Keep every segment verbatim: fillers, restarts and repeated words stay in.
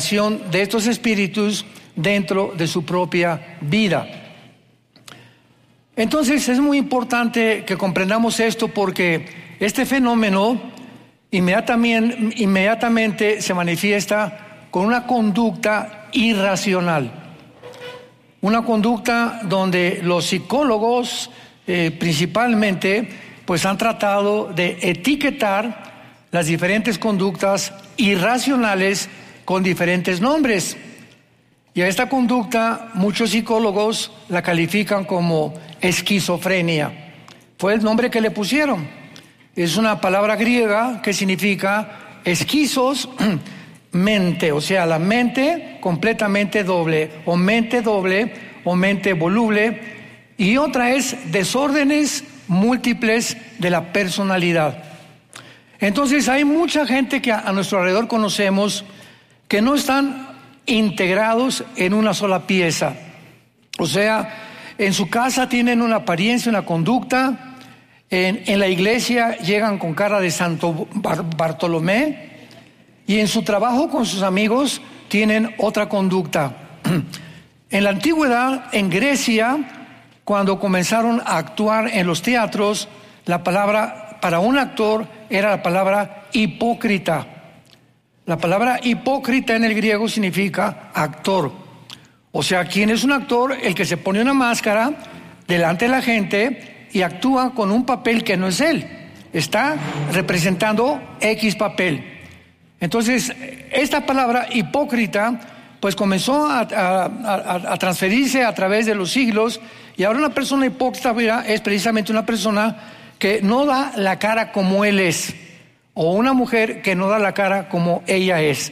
operación de estos espíritus dentro de su propia vida. Entonces es muy importante que comprendamos esto, porque este fenómeno inmediatamente, inmediatamente se manifiesta con una conducta irracional. Una conducta donde los psicólogos eh, principalmente pues han tratado de etiquetar las diferentes conductas irracionales con diferentes nombres. Y a esta conducta muchos psicólogos la califican como esquizofrenia. Fue el nombre que le pusieron. Es una palabra griega que significa esquizos, mente, o sea, la mente completamente doble, o mente doble, o mente voluble, y otra es desórdenes múltiples de la personalidad. Entonces hay mucha gente que a nuestro alrededor conocemos que no están integrados en una sola pieza. O sea, en su casa tienen una apariencia, una conducta, en, en la iglesia llegan con cara de Santo Bar- Bartolomé, y en su trabajo con sus amigos tienen otra conducta. En la antigüedad, en Grecia, cuando comenzaron a actuar en los teatros, la palabra para un actor era la palabra hipócrita. La palabra hipócrita en el griego significa actor. O sea, ¿quién es un actor? El que se pone una máscara delante de la gente y actúa con un papel que no es él. Está representando X papel. Entonces, esta palabra hipócrita pues comenzó a, a, a, a transferirse a través de los siglos, y ahora una persona hipócrita es precisamente una persona que no da la cara como él es, o una mujer que no da la cara como ella es.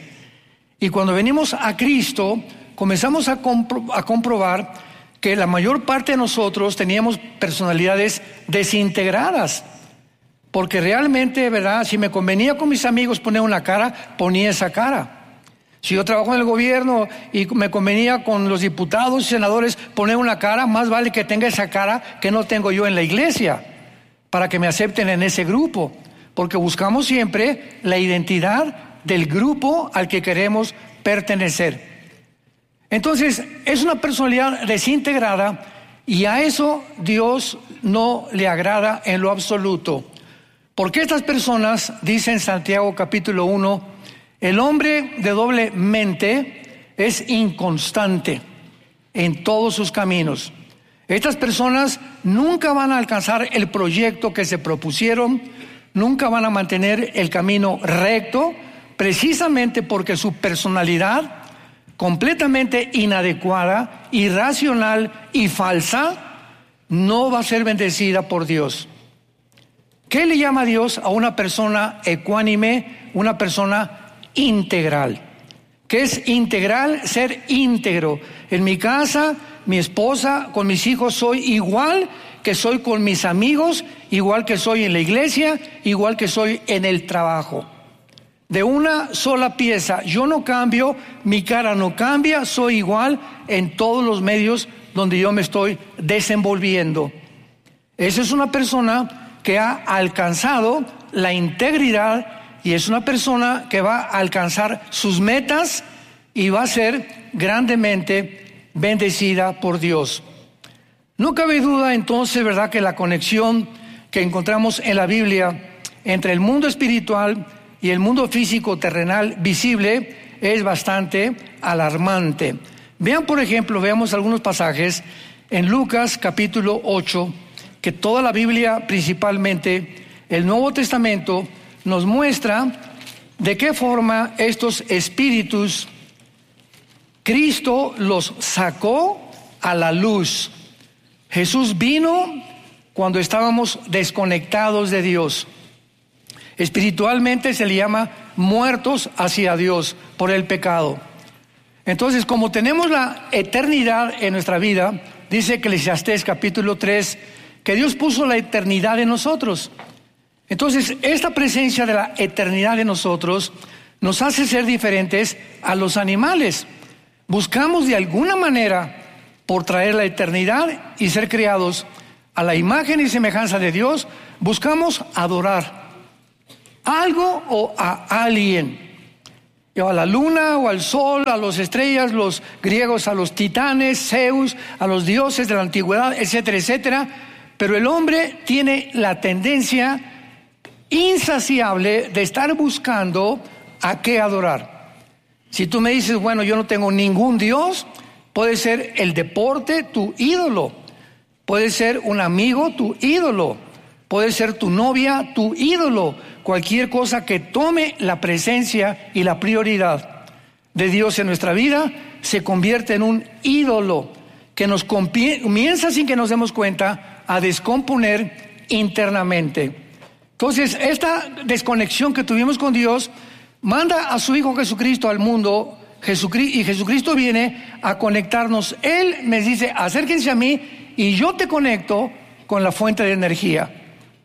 Y cuando venimos a Cristo, comenzamos a, compro- a comprobar que la mayor parte de nosotros teníamos personalidades desintegradas. Porque realmente, ¿verdad? Si me convenía con mis amigos poner una cara, ponía esa cara. Si yo trabajo en el gobierno y me convenía con los diputados y senadores poner una cara, más vale que tenga esa cara que no tengo yo en la iglesia, para que me acepten en ese grupo. Porque buscamos siempre la identidad del grupo al que queremos pertenecer. Entonces, es una personalidad desintegrada, y a eso Dios no le agrada en lo absoluto. Porque estas personas, dice en Santiago capítulo uno, el hombre de doble mente es inconstante en todos sus caminos. Estas personas nunca van a alcanzar el proyecto que se propusieron, nunca van a mantener el camino recto, precisamente porque su personalidad completamente inadecuada, irracional y falsa, no va a ser bendecida por Dios. ¿Qué le llama Dios a una persona ecuánime, una persona integral? ¿Qué es integral? Ser íntegro. En mi casa, mi esposa, con mis hijos soy igual que soy con mis amigos, igual que soy en la iglesia, igual que soy en el trabajo. De una sola pieza, yo no cambio, mi cara no cambia, soy igual en todos los medios donde yo me estoy desenvolviendo. Esa es una persona que ha alcanzado la integridad, y es una persona que va a alcanzar sus metas y va a ser grandemente bendecida por Dios. No cabe duda entonces, ¿verdad?, que la conexión que encontramos en la Biblia entre el mundo espiritual y el mundo físico terrenal visible es bastante alarmante. Vean, por ejemplo, veamos algunos pasajes en Lucas capítulo ocho, que toda la Biblia, principalmente el Nuevo Testamento, nos muestra de qué forma estos espíritus Cristo los sacó a la luz. Jesús vino cuando estábamos desconectados de Dios. Espiritualmente se le llama muertos hacia Dios por el pecado. Entonces, como tenemos la eternidad en nuestra vida, dice Eclesiastés capítulo tres, que Dios puso la eternidad en nosotros. Entonces, esta presencia de la eternidad en nosotros nos hace ser diferentes a los animales. Buscamos de alguna manera por traer la eternidad y ser creados a la imagen y semejanza de Dios. Buscamos adorar algo o a alguien. O a la luna o al sol, a las estrellas, los griegos a los titanes, Zeus, a los dioses de la antigüedad, etcétera, etcétera. Pero el hombre tiene la tendencia insaciable de estar buscando a qué adorar. Si tú me dices, bueno, yo no tengo ningún Dios, puede ser el deporte tu ídolo, puede ser un amigo tu ídolo, puede ser tu novia tu ídolo, cualquier cosa que tome la presencia y la prioridad de Dios en nuestra vida se convierte en un ídolo que nos comienza, sin que nos demos cuenta, a descomponer internamente. Entonces, esta desconexión que tuvimos con Dios manda a su Hijo Jesucristo al mundo, Jesucristo, y Jesucristo viene a conectarnos. Él me dice, acérquense a mí y yo te conecto con la fuente de energía.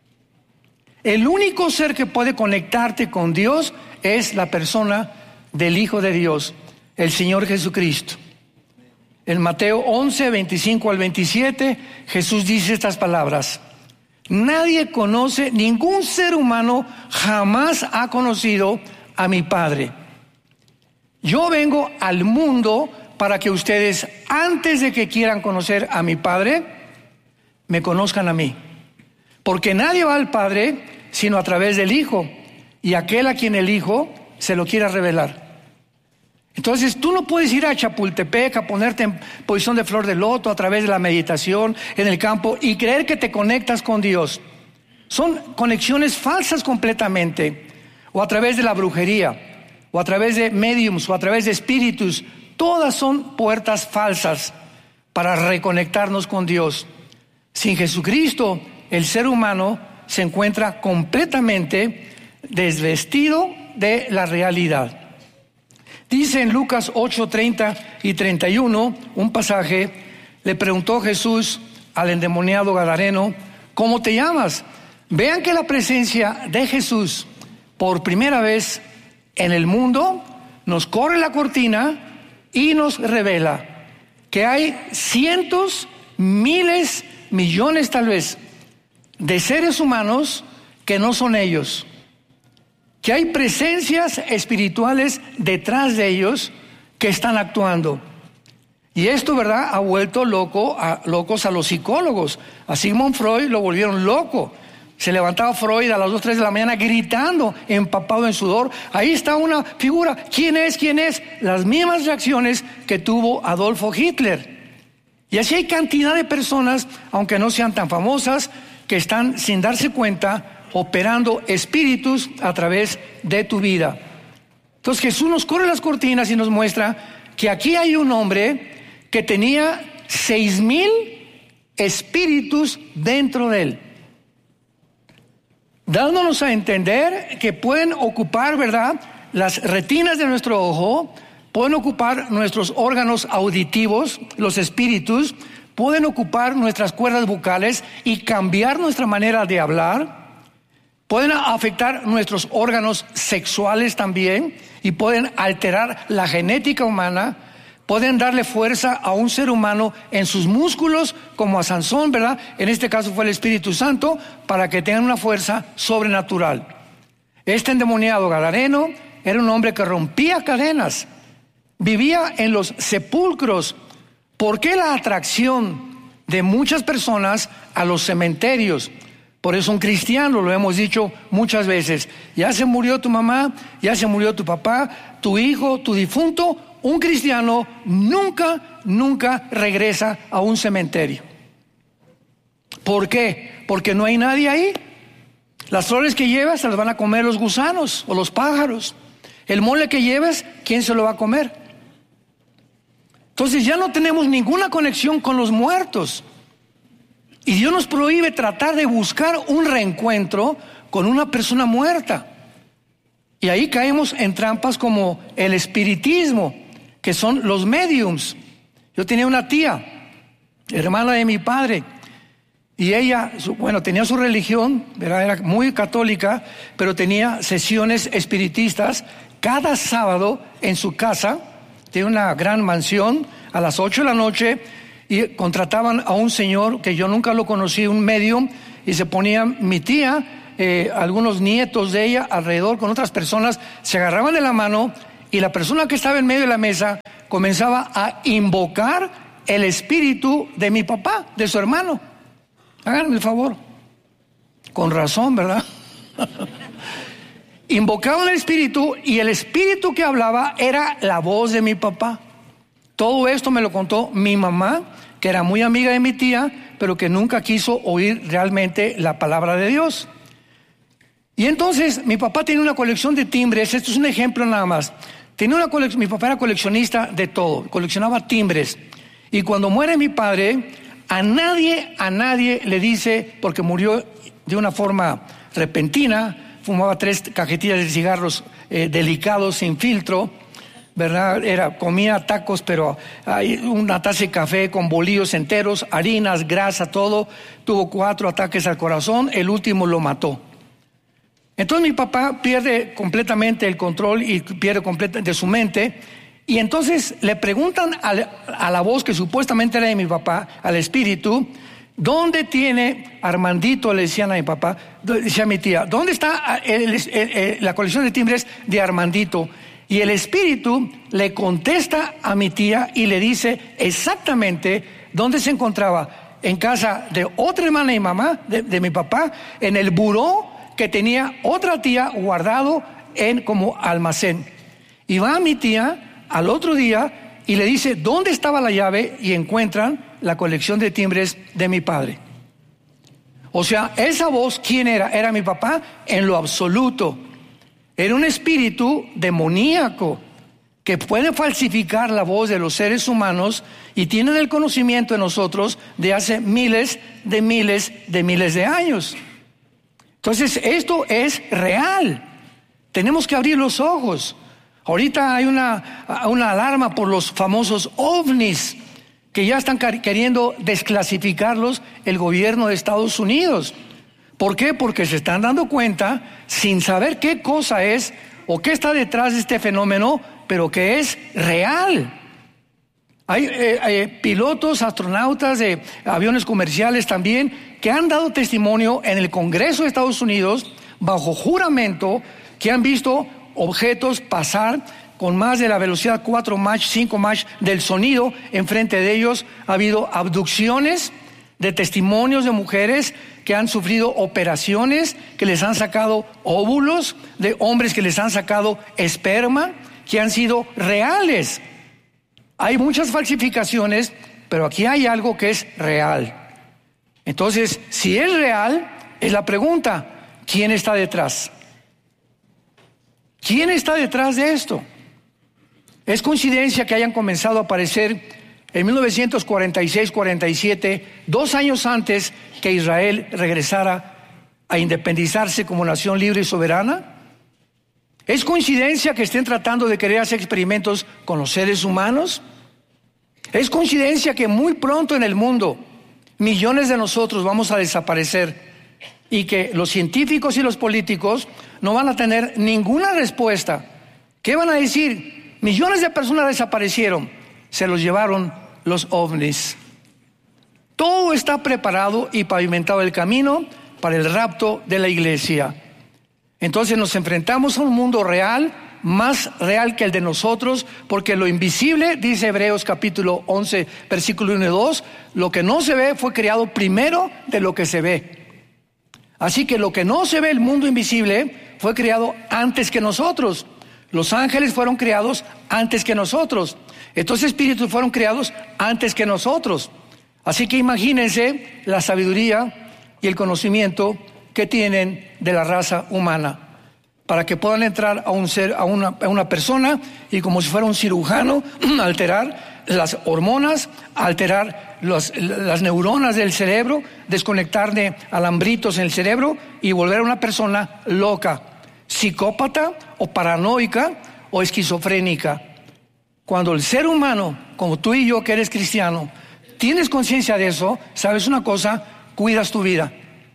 El único ser que puede conectarte con Dios es la persona del Hijo de Dios, el Señor Jesucristo. En Mateo once, veinticinco al veintisiete, Jesús dice estas palabras: nadie conoce, ningún ser humano jamás ha conocido a mi Padre. Yo vengo al mundo para que ustedes, antes de que quieran conocer a mi Padre, me conozcan a mí. Porque nadie va al Padre sino a través del Hijo, y aquel a quien el Hijo se lo quiera revelar. Entonces tú no puedes ir a Chapultepec a ponerte en posición de flor de loto a través de la meditación en el campo y creer que te conectas con Dios. Son conexiones falsas completamente, o a través de la brujería, o a través de mediums, o a través de espíritus. Todas son puertas falsas para reconectarnos con Dios. Sin Jesucristo, el ser humano se encuentra completamente desvestido de la realidad. Dice en Lucas ocho, treinta y treinta y uno, un pasaje, le preguntó Jesús al endemoniado gadareno, ¿cómo te llamas? Vean que la presencia de Jesús, por primera vez en el mundo, nos corre la cortina y nos revela que hay cientos, miles, millones tal vez, de seres humanos que no son ellos, que hay presencias espirituales detrás de ellos que están actuando. Y esto, ¿verdad?, ha vuelto loco a, locos a los psicólogos. A Sigmund Freud lo volvieron loco. Se levantaba Freud a las dos, tres de la mañana gritando, empapado en sudor. Ahí está una figura. ¿Quién es? ¿Quién es? Las mismas reacciones que tuvo Adolfo Hitler. Y así hay cantidad de personas, aunque no sean tan famosas, que están sin darse cuenta operando espíritus a través de tu vida. Entonces Jesús nos corre las cortinas y nos muestra que aquí hay un hombre que tenía seis mil espíritus dentro de él, dándonos a entender que pueden ocupar, ¿verdad?, las retinas de nuestro ojo, pueden ocupar nuestros órganos auditivos, los espíritus, pueden ocupar nuestras cuerdas vocales y cambiar nuestra manera de hablar, pueden afectar nuestros órganos sexuales también y pueden alterar la genética humana, pueden darle fuerza a un ser humano en sus músculos, como a Sansón, ¿verdad? En este caso fue el Espíritu Santo, para que tengan una fuerza sobrenatural. Este endemoniado gadareno era un hombre que rompía cadenas, vivía en los sepulcros. ¿Por qué la atracción de muchas personas a los cementerios? Por eso un cristiano, lo hemos dicho muchas veces, ya se murió tu mamá, ya se murió tu papá, tu hijo, tu difunto. Un cristiano nunca, nunca regresa a un cementerio. ¿Por qué? Porque no hay nadie ahí. Las flores que llevas se las van a comer los gusanos o los pájaros. El mole que llevas, ¿quién se lo va a comer? Entonces ya no tenemos ninguna conexión con los muertos. Y Dios nos prohíbe tratar de buscar un reencuentro con una persona muerta. Y ahí caemos en trampas como el espiritismo, que son los mediums. Yo tenía una tía, hermana de mi padre, y ella, bueno, tenía su religión, ¿verdad? Era muy católica, pero tenía sesiones espiritistas cada sábado en su casa. Tiene una gran mansión a las ocho de la noche y contrataban a un señor que yo nunca lo conocí, un medium, y se ponía mi tía, eh, algunos nietos de ella alrededor con otras personas, se agarraban de la mano y la persona que estaba en medio de la mesa comenzaba a invocar el espíritu de mi papá, de su hermano. Háganme el favor. Con razón, ¿verdad? Invocaban el espíritu y el espíritu que hablaba era la voz de mi papá. Todo esto me lo contó mi mamá, que era muy amiga de mi tía, pero que nunca quiso oír realmente la palabra de Dios. Y entonces mi papá tenía una colección de timbres. Esto es un ejemplo nada más. Tenía una colección, mi papá era coleccionista de todo, coleccionaba timbres. Y cuando muere mi padre, a nadie, a nadie le dice, porque murió de una forma repentina, fumaba tres cajetillas de cigarros eh, delicados, sin filtro, ¿verdad? Era, comía tacos, pero hay una taza de café con bolillos enteros, harinas, grasa, todo. Tuvo cuatro ataques al corazón, el último lo mató. Entonces mi papá pierde completamente el control y pierde completamente su mente. Y entonces le preguntan a, a la voz que supuestamente era de mi papá, al espíritu, ¿dónde tiene Armandito? Le decían a mi papá, decía a mi tía, ¿dónde está el, el, el, la colección de timbres de Armandito? Y el espíritu le contesta a mi tía y le dice exactamente dónde se encontraba, en casa de otra hermana y mamá, de, de mi papá, en el buró que tenía otra tía guardado en como almacén. Y va mi tía al otro día y le dice dónde estaba la llave y encuentran la colección de timbres de mi padre. O sea, esa voz, ¿quién era? Era mi papá en lo absoluto. Era un espíritu demoníaco que puede falsificar la voz de los seres humanos y tienen el conocimiento de nosotros de hace miles de miles de miles de años. Entonces, esto es real. Tenemos que abrir los ojos. Ahorita hay una, una alarma por los famosos ovnis que ya están queriendo desclasificarlos el gobierno de Estados Unidos. ¿Por qué? Porque se están dando cuenta, sin saber qué cosa es o qué está detrás de este fenómeno, pero que es real. Hay eh, eh, pilotos, astronautas de aviones comerciales también que han dado testimonio en el Congreso de Estados Unidos, bajo juramento, que han visto objetos pasar con más de la velocidad cuatro Mach, cinco Mach del sonido enfrente de ellos. Ha habido abducciones de testimonios de mujeres que han sufrido operaciones, que les han sacado óvulos, de hombres que les han sacado esperma, que han sido reales. Hay muchas falsificaciones, pero aquí hay algo que es real. Entonces, si es real, es la pregunta, ¿quién está detrás? ¿Quién está detrás de esto? Es coincidencia que hayan comenzado a aparecer en mil novecientos cuarenta y seis cuarenta y siete, dos años antes que Israel regresara a independizarse como nación libre y soberana. ¿Es coincidencia que estén tratando de querer hacer experimentos con los seres humanos? ¿Es coincidencia que muy pronto en el mundo millones de nosotros vamos a desaparecer y que los científicos y los políticos no van a tener ninguna respuesta? ¿Qué van a decir? Millones de personas desaparecieron, se los llevaron los ovnis. Todo está preparado y pavimentado el camino para el rapto de la iglesia. Entonces nos enfrentamos a un mundo real, más real que el de nosotros, porque lo invisible, dice Hebreos capítulo once, versículo uno y dos, lo que no se ve fue creado primero de lo que se ve. Así que lo que no se ve, el mundo invisible, fue creado antes que nosotros. Los ángeles fueron creados antes que nosotros. Estos espíritus fueron creados antes que nosotros. Así que imagínense la sabiduría y el conocimiento que tienen de la raza humana, para que puedan entrar a un ser, a una, a una persona y como si fuera un cirujano, alterar las hormonas, alterar los, las neuronas del cerebro, desconectarle alambritos en el cerebro y volver a una persona loca, psicópata o paranoica o esquizofrénica. Cuando el ser humano, como tú y yo que eres cristiano, tienes conciencia de eso, sabes una cosa, cuidas tu vida.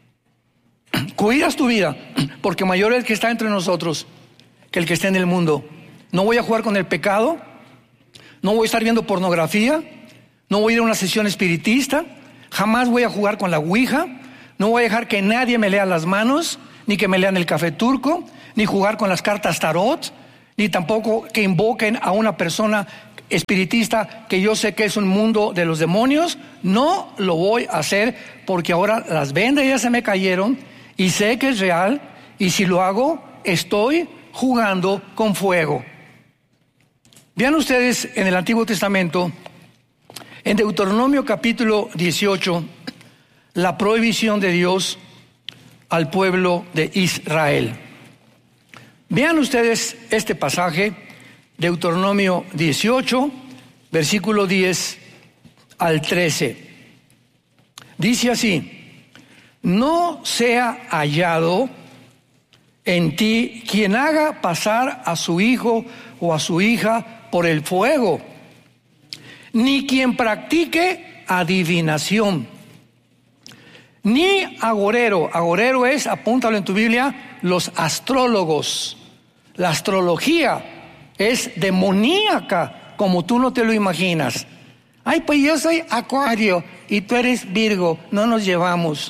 Cuidas tu vida, porque mayor es el que está entre nosotros que el que está en el mundo. No voy a jugar con el pecado, no voy a estar viendo pornografía, no voy a ir a una sesión espiritista, jamás voy a jugar con la ouija, no voy a dejar que nadie me lea las manos, ni que me lean el café turco, ni jugar con las cartas tarot, ni tampoco que invoquen a una persona espiritista que yo sé que es un mundo de los demonios. No lo voy a hacer porque ahora las vendas ya se me cayeron y sé que es real, y si lo hago estoy jugando con fuego. Vean ustedes en el Antiguo Testamento, en Deuteronomio capítulo dieciocho, la prohibición de Dios al pueblo de Israel. Vean ustedes este pasaje, Deuteronomio dieciocho, versículo diez al trece. Dice así: no sea hallado en ti quien haga pasar a su hijo o a su hija por el fuego, ni quien practique adivinación, ni agorero. Agorero es, apúntalo en tu Biblia, los astrólogos. La astrología es demoníaca como tú no te lo imaginas. Ay, pues yo soy Acuario y tú eres Virgo, no nos llevamos.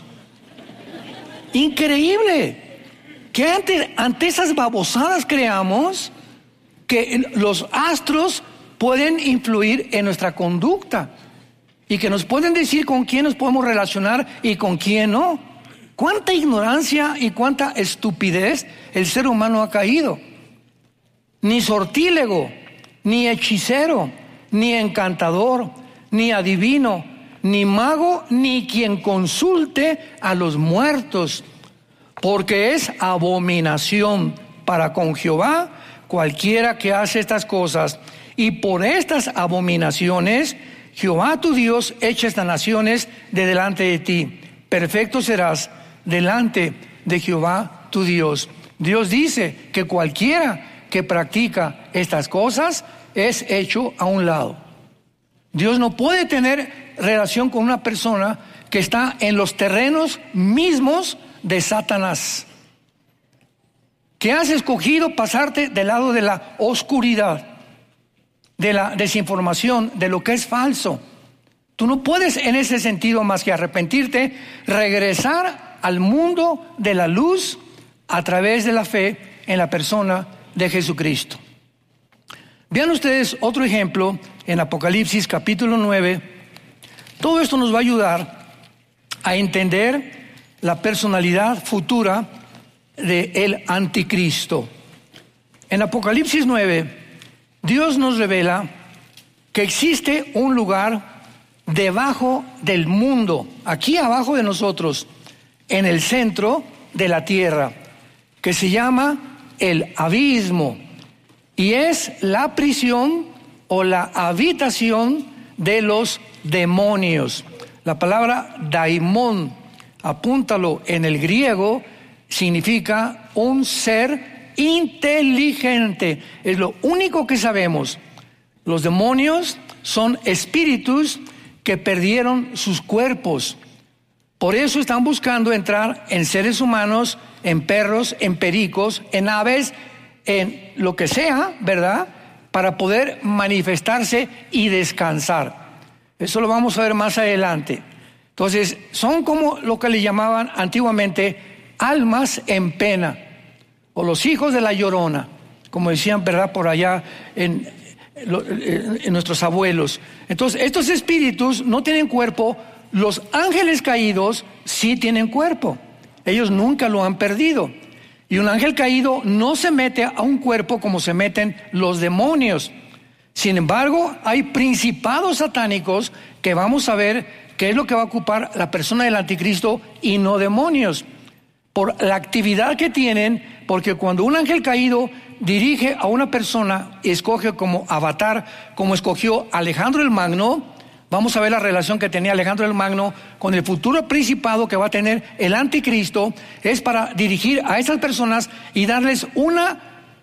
Increíble que ante, ante esas babosadas creamos que los astros pueden influir en nuestra conducta y que nos pueden decir con quién nos podemos relacionar y con quién no. Cuánta ignorancia y cuánta estupidez el ser humano ha caído. Ni sortílego, ni hechicero, ni encantador, ni adivino, ni mago, ni quien consulte a los muertos, porque es abominación para con Jehová cualquiera que hace estas cosas. Y por estas abominaciones Jehová tu Dios echa estas naciones de delante de ti. Perfecto serás delante de Jehová tu Dios. Dios dice que cualquiera que practica estas cosas es hecho a un lado. Dios no puede tener relación con una persona que está en los terrenos mismos de Satanás, que has escogido pasarte del lado de la oscuridad, de la desinformación, de lo que es falso. Tú no puedes en ese sentido más que arrepentirte, regresar al mundo de la luz a través de la fe en la persona de Jesucristo. Vean ustedes otro ejemplo en Apocalipsis capítulo nueve. Todo esto nos va a ayudar a entender la personalidad futura del anticristo. En Apocalipsis nueve, Dios nos revela que existe un lugar debajo del mundo, aquí abajo de nosotros, en el centro de la tierra, que se llama el abismo, y es la prisión o la habitación de los demonios. La palabra daimón, apúntalo, en el griego significa un ser inteligente. Es lo único que sabemos. Los demonios son espíritus que perdieron sus cuerpos. Por eso están buscando entrar en seres humanos, en perros, en pericos, en aves, en lo que sea, ¿verdad? Para poder manifestarse y descansar. Eso lo vamos a ver más adelante. Entonces, son como lo que le llamaban antiguamente almas en pena, o los hijos de la llorona, como decían, ¿verdad? Por allá en, en nuestros abuelos. Entonces, estos espíritus no tienen cuerpo. Los ángeles caídos sí tienen cuerpo. Ellos nunca lo han perdido. Y un ángel caído no se mete a un cuerpo como se meten los demonios. Sin embargo, hay principados satánicos que vamos a ver qué es lo que va a ocupar la persona del anticristo y no demonios. Por la actividad que tienen, porque cuando un ángel caído dirige a una persona y escoge como avatar, como escogió Alejandro el Magno, vamos a ver la relación que tenía Alejandro el Magno con el futuro principado que va a tener el anticristo, es para dirigir a esas personas y darles una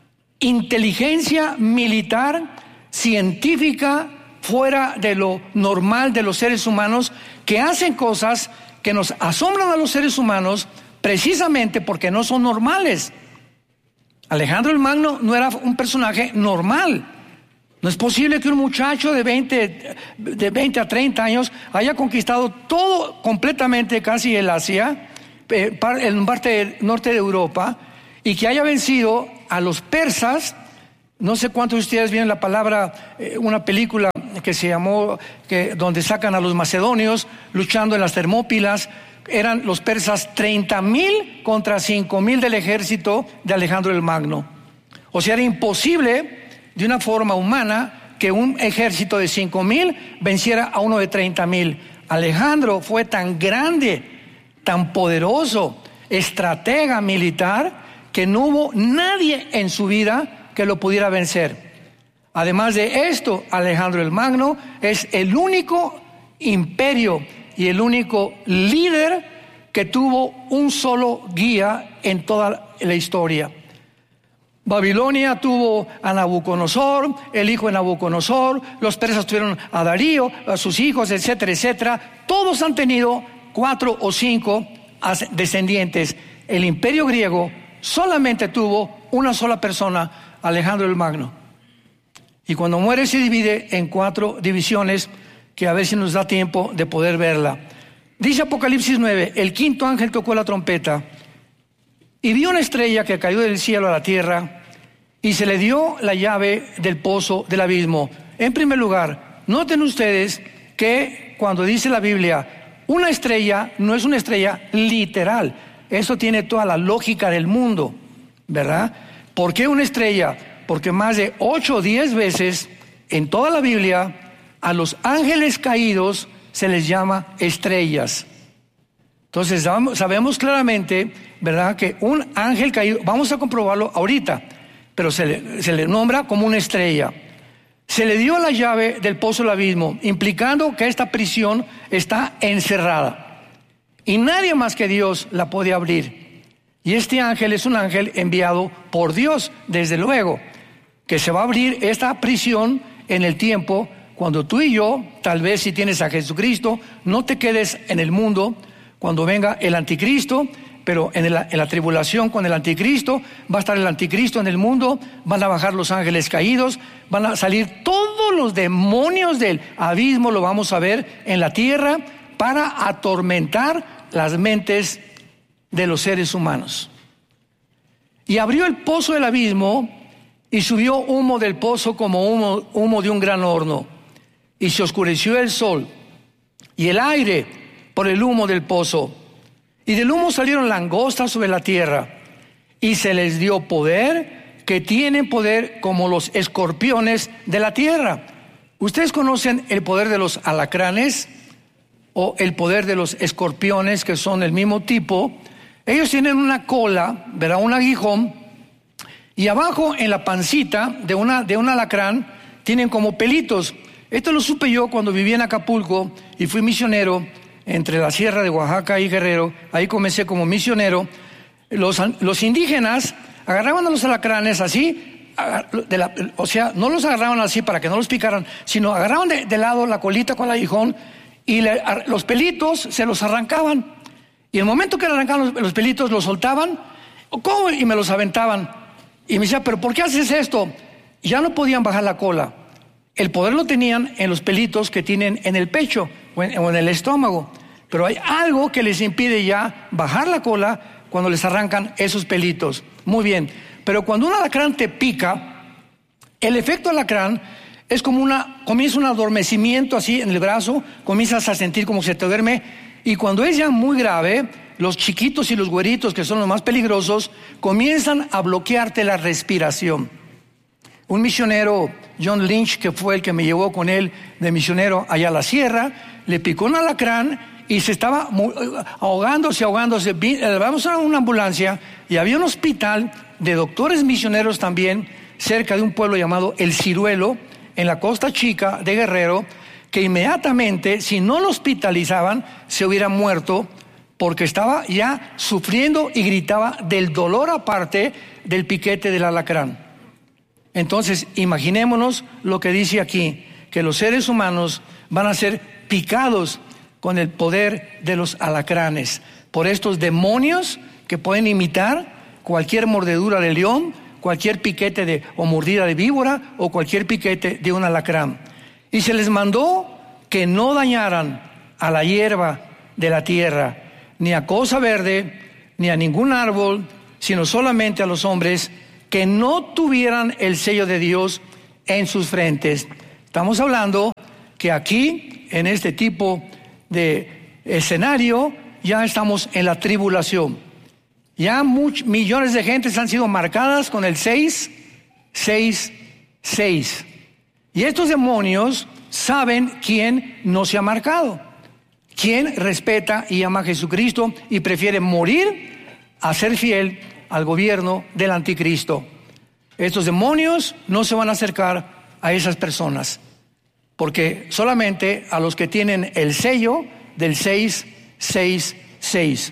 inteligencia militar, científica, fuera de lo normal de los seres humanos, que hacen cosas que nos asombran a los seres humanos precisamente porque no son normales. Alejandro el Magno no era un personaje normal. No es posible que un muchacho de veinte, de veinte a treinta años haya conquistado todo completamente, casi el Asia, eh, en parte del norte de Europa, y que haya vencido a los persas No sé cuántos de ustedes vieron la palabra, eh, una película que se llamó, que, donde sacan a los macedonios luchando en las Termópilas. Eran los persas treinta mil contra cinco mil del ejército de Alejandro el Magno. O sea, era imposible de una forma humana que un ejército de cinco mil venciera a uno de treinta mil. Alejandro fue tan grande, tan poderoso, estratega militar, que no hubo nadie en su vida que lo pudiera vencer. Además de esto, Alejandro el Magno es el único imperio y el único líder que tuvo un solo guía en toda la historia. Babilonia tuvo a Nabucodonosor, el hijo de Nabucodonosor, los persas tuvieron a Darío, a sus hijos, etcétera, etcétera. Todos han tenido cuatro o cinco descendientes. El imperio griego solamente tuvo una sola persona, Alejandro el Magno. Y cuando muere se divide en cuatro divisiones, que a ver si nos da tiempo de poder verla. Dice Apocalipsis nueve, el quinto ángel tocó la trompeta y vio una estrella que cayó del cielo a la tierra y se le dio la llave del pozo del abismo. En primer lugar, noten ustedes que cuando dice la Biblia, una estrella no es una estrella literal. Eso tiene toda la lógica del mundo, ¿verdad? ¿Por qué una estrella? Porque más de ocho o diez veces en toda la Biblia a los ángeles caídos se les llama estrellas. Entonces sabemos claramente, ¿verdad?, que un ángel caído, vamos a comprobarlo ahorita, pero se le, se le nombra como una estrella. Se le dio la llave del pozo del abismo, implicando que esta prisión está encerrada y nadie más que Dios la puede abrir. Y este ángel es un ángel enviado por Dios, desde luego, que se va a abrir esta prisión en el tiempo cuando tú y yo, tal vez si tienes a Jesucristo, no te quedes en el mundo cuando venga el anticristo, pero en, el, en la tribulación con el anticristo va a estar el anticristo en el mundo, van a bajar los ángeles caídos, van a salir todos los demonios del abismo, lo vamos a ver en la tierra, para atormentar las mentes de los seres humanos. Y abrió el pozo del abismo y subió humo del pozo como humo, humo de un gran horno, y se oscureció el sol y el aire por el humo del pozo, y del humo salieron langostas sobre la tierra, y se les dio poder, que tienen poder como los escorpiones de la tierra. ¿Ustedes conocen el poder de los alacranes o el poder de los escorpiones, que son del mismo tipo? Ellos tienen una cola, ¿verdad?, un aguijón, y abajo en la pancita de, una, de un alacrán tienen como pelitos. Esto lo supe yo cuando viví en Acapulco y fui misionero entre la sierra de Oaxaca y Guerrero. Ahí comencé como misionero. Los, los indígenas agarraban a los alacranes así, de la, o sea, no los agarraban así para que no los picaran, sino agarraban de, de lado la colita con el aguijón y le, a, los pelitos se los arrancaban. Y el momento que le arrancaban los, los pelitos, los soltaban, ¿cómo? Y me los aventaban. Y me decía, ¿pero por qué haces esto? Y ya no podían bajar la cola. El poder lo tenían en los pelitos que tienen en el pecho o en, o en el estómago. Pero hay algo que les impide ya bajar la cola cuando les arrancan esos pelitos. Muy bien, pero cuando un alacrán te pica, el efecto alacrán es como una, comienza un adormecimiento así en el brazo, comienzas a sentir como se te duerme, y cuando es ya muy grave, los chiquitos y los güeritos, que son los más peligrosos, comienzan a bloquearte la respiración. Un misionero, John Lynch, que fue el que me llevó con él de misionero allá a la sierra, le picó un alacrán y se estaba ahogándose, ahogándose. Vamos a una ambulancia y había un hospital de doctores misioneros también cerca de un pueblo llamado El Ciruelo, en la Costa Chica de Guerrero, que inmediatamente, si no lo hospitalizaban, se hubiera muerto porque estaba ya sufriendo y gritaba del dolor aparte del piquete del alacrán. Entonces, imaginémonos lo que dice aquí, que los seres humanos van a ser picados con el poder de los alacranes, por estos demonios que pueden imitar cualquier mordedura de león, cualquier piquete de, o mordida de víbora, o cualquier piquete de un alacrán. Y se les mandó que no dañaran a la hierba de la tierra, ni a cosa verde, ni a ningún árbol, sino solamente a los hombres que no tuvieran el sello de Dios en sus frentes. Estamos hablando que aquí, en este tipo de escenario, ya estamos en la tribulación. Ya muchos millones de gentes han sido marcadas con el seis, seis, seis. Y estos demonios saben quién no se ha marcado, quién respeta y ama a Jesucristo y prefiere morir a ser fiel al gobierno del anticristo. Estos demonios no se van a acercar a esas personas, porque solamente a los que tienen el sello del seis, seis, seis.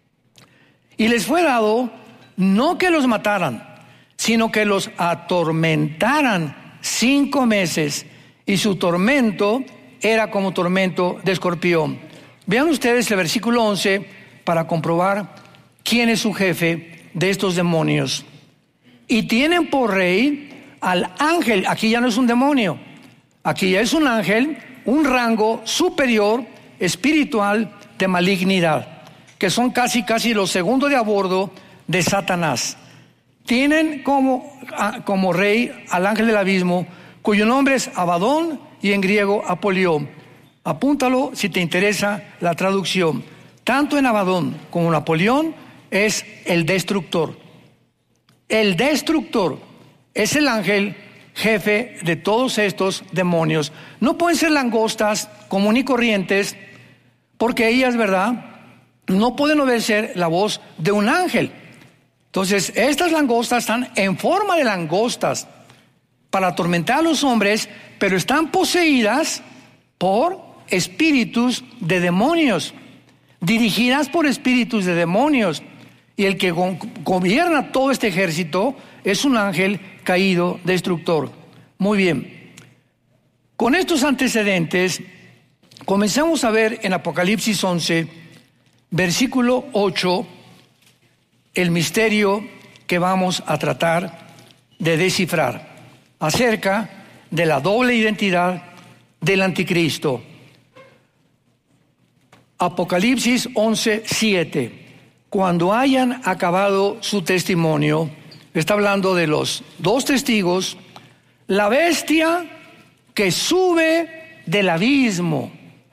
Y les fue dado no que los mataran, sino que los atormentaran cinco meses, y su tormento era como tormento de escorpión. Vean ustedes el versículo once para comprobar quién es su jefe de estos demonios. Y tienen por rey al ángel. Aquí ya no es un demonio, aquí ya es un ángel, un rango superior espiritual de malignidad, que son casi casi los segundos de a bordo de Satanás. Tienen como, como rey al ángel del abismo, cuyo nombre es Abadón y en griego Apolión. Apúntalo si te interesa la traducción. Tanto en Abadón como en Apolión es el destructor. El destructor es el ángel jefe de todos estos demonios. No pueden ser langostas comunes y corrientes, porque ellas, ¿verdad?, no pueden obedecer la voz de un ángel. Entonces, estas langostas están en forma de langostas para atormentar a los hombres, pero están poseídas por espíritus de demonios, dirigidas por espíritus de demonios. Y el que go- gobierna todo este ejército es un ángel caído, destructor. Muy bien. Con estos antecedentes, comenzamos a ver en Apocalipsis once, versículo ocho, el misterio que vamos a tratar de descifrar acerca de la doble identidad del anticristo. Apocalipsis once, siete. Cuando hayan acabado su testimonio, está hablando de los dos testigos, la bestia que sube del abismo,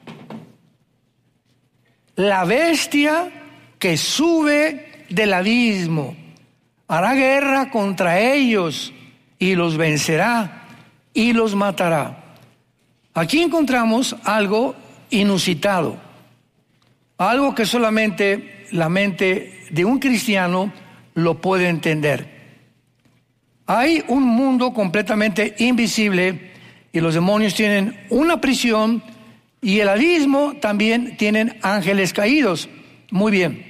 la bestia que sube del abismo, hará guerra contra ellos y los vencerá y los matará. Aquí encontramos algo inusitado, algo que solamente la mente de un cristiano lo puede entender. Hay un mundo completamente invisible y los demonios tienen una prisión, y el abismo también tienen ángeles caídos. Muy bien.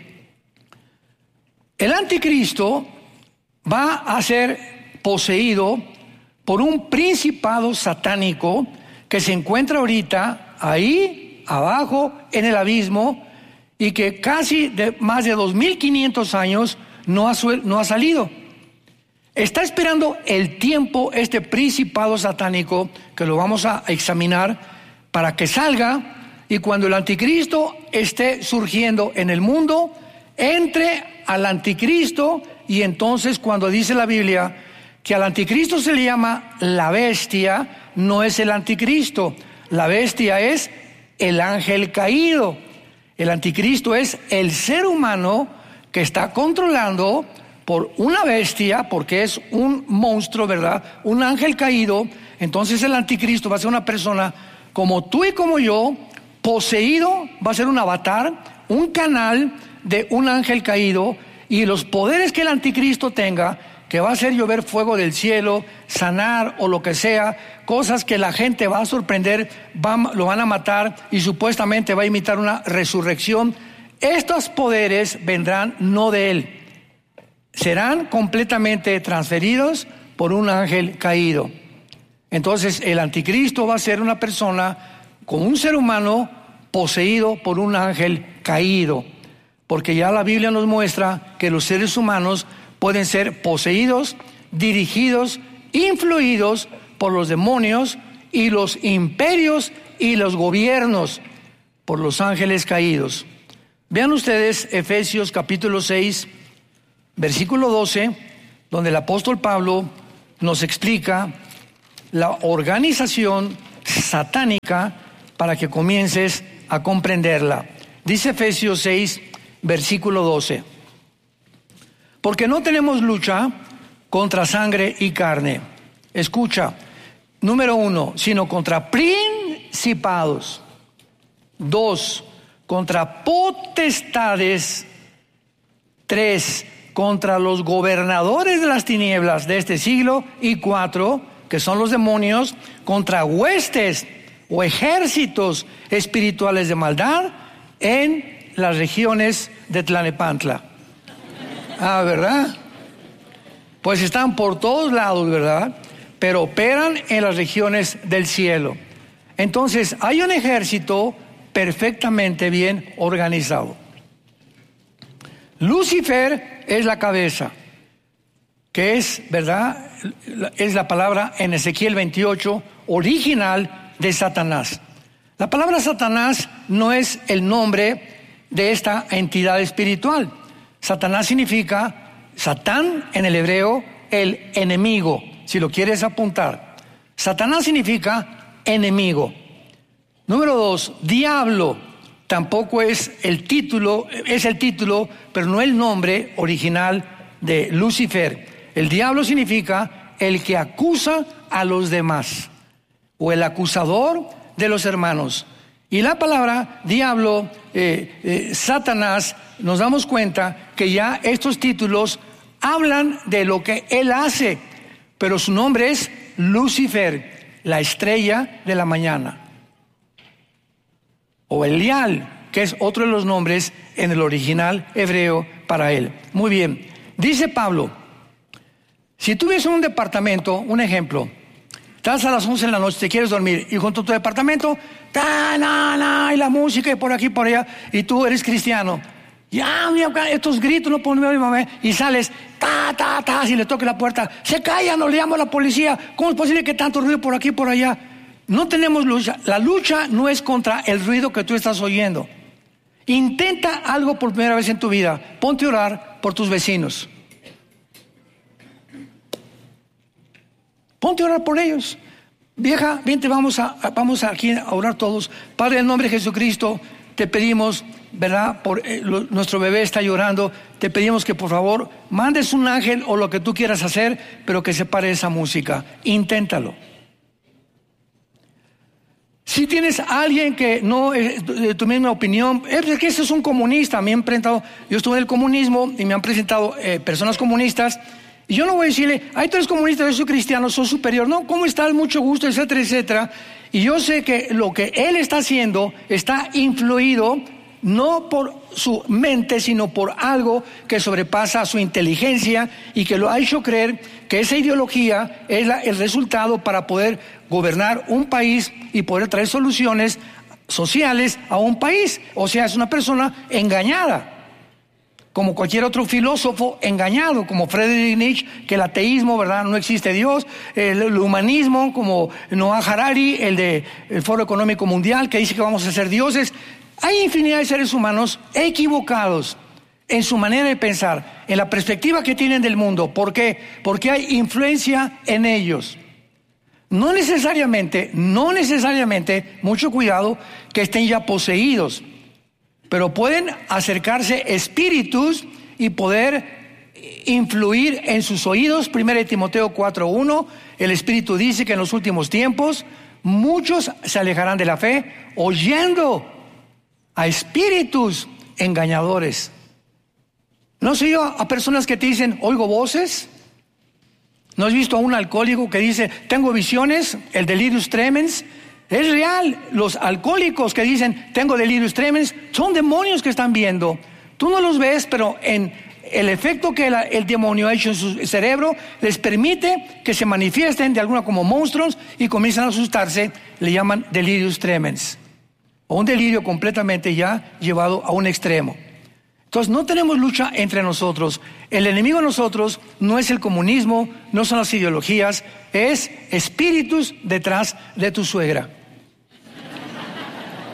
El anticristo va a ser poseído por un principado satánico que se encuentra ahorita ahí abajo en el abismo, y que casi de más de dos mil quinientos años no ha, no ha salido. Está esperando el tiempo este principado satánico, que lo vamos a examinar, para que salga, y cuando el anticristo esté surgiendo en el mundo, entre al anticristo. Y entonces, cuando dice la Biblia que al anticristo se le llama la bestia, no es el anticristo, la bestia es el ángel caído. El anticristo es el ser humano que está controlando por una bestia, porque es un monstruo, ¿verdad?, un ángel caído. Entonces el anticristo va a ser una persona como tú y como yo, poseído, va a ser un avatar, un canal de un ángel caído, y los poderes que el anticristo tenga, que va a hacer llover fuego del cielo, sanar o lo que sea, cosas que la gente va a sorprender, va, lo van a matar, y supuestamente va a imitar una resurrección. Estos poderes vendrán no de él, serán completamente transferidos por un ángel caído. Entonces el anticristo va a ser una persona como un ser humano poseído por un ángel caído, porque ya la Biblia nos muestra que los seres humanos pueden ser poseídos, dirigidos, influidos por los demonios y los imperios y los gobiernos por los ángeles caídos. Vean ustedes Efesios capítulo seis, versículo doce, donde el apóstol Pablo nos explica la organización satánica para que comiences a comprenderla. Dice Efesios seis, versículo doce. Porque no tenemos lucha contra sangre y carne. Escucha, número uno, sino contra principados. Dos, contra potestades. Tres, contra los gobernadores de las tinieblas de este siglo. Y cuatro, que son los demonios, contra huestes o ejércitos espirituales de maldad en las regiones de Tlalnepantla. Ah, ¿verdad? Pues están por todos lados, ¿verdad? Pero operan en las regiones del cielo. Entonces, hay un ejército perfectamente bien organizado. Lucifer es la cabeza, que es, ¿verdad? Es la palabra en Ezequiel veintiocho, original de Satanás. La palabra Satanás no es el nombre de esta entidad espiritual. Satanás significa, Satán en el hebreo, el enemigo, si lo quieres apuntar. Satanás significa enemigo. Número dos, diablo, tampoco es el título, es el título, pero no el nombre original de Lucifer. El diablo significa el que acusa a los demás, o el acusador de los hermanos. Y la palabra diablo, eh, eh, Satanás, nos damos cuenta que ya estos títulos hablan de lo que él hace, pero su nombre es Lucifer, la estrella de la mañana. O Elial, que es otro de los nombres en el original hebreo para él. Muy bien, dice Pablo, si tú ves un departamento, un ejemplo, estás a las once de la noche, te quieres dormir, y junto a tu departamento, ta, na, na, y la música y por aquí, por allá, y tú eres cristiano, ya, mira, estos gritos, no puedo ver a mi mamá, y sales, ta, ta, ta, si le toque la puerta, se callan, no le llamo a la policía, ¿cómo es posible que tanto ruido por aquí y por allá? No tenemos lucha, la lucha no es contra el ruido que tú estás oyendo. Intenta algo por primera vez en tu vida, ponte a orar por tus vecinos. Ponte a orar por ellos. Vieja, vente, vamos a, vamos aquí a orar todos. Padre, en nombre de Jesucristo, te pedimos, ¿verdad? Por, eh, lo, nuestro bebé está llorando. Te pedimos que por favor mandes un ángel o lo que tú quieras hacer, pero que se pare esa música. Inténtalo. Si tienes a alguien que no es de tu misma opinión, es que ese es un comunista. Me han presentado, yo estuve en el comunismo y me han presentado eh, personas comunistas. Y yo no voy a decirle, ay, tú eres comunista, yo soy cristiano, soy superior. No, ¿cómo estás? Mucho gusto, etcétera, etcétera. Y yo sé que lo que él está haciendo está influido no por su mente, sino por algo que sobrepasa su inteligencia y que lo ha hecho creer que esa ideología es la, el resultado para poder gobernar un país y poder traer soluciones sociales a un país. O sea, es una persona engañada. Como cualquier otro filósofo engañado, como Friedrich Nietzsche, que el ateísmo, ¿verdad? No existe Dios, el, el humanismo, como Noah Harari, el de el Foro Económico Mundial, que dice que vamos a ser dioses. Hay infinidad de seres humanos equivocados en su manera de pensar, en la perspectiva que tienen del mundo. ¿Por qué? Porque hay influencia en ellos. No necesariamente, no necesariamente, mucho cuidado, que estén ya poseídos. Pero pueden acercarse espíritus y poder influir en sus oídos. Primera de Timoteo cuatro uno, el Espíritu dice que en los últimos tiempos muchos se alejarán de la fe oyendo a espíritus engañadores. ¿No has oído a personas que te dicen, oigo voces? ¿No has visto a un alcohólico que dice, tengo visiones, el delirius tremens? Es real. Los alcohólicos que dicen, tengo delirius tremens, son demonios que están viendo. Tú no los ves, pero en el efecto que la, el demonio ha hecho en su cerebro les permite que se manifiesten de alguna como monstruos y comienzan a asustarse. Le llaman delirius tremens. O un delirio completamente ya llevado a un extremo. Entonces no tenemos lucha entre nosotros. El enemigo de nosotros no es el comunismo, no son las ideologías, es espíritus detrás de tu suegra,